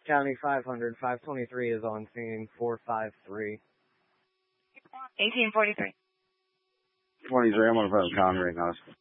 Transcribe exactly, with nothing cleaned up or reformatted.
County five hundred, five twenty-three is on scene, four five three. eighteen forty-three. twenty-three, I'm on the phone with Connery, Hospital.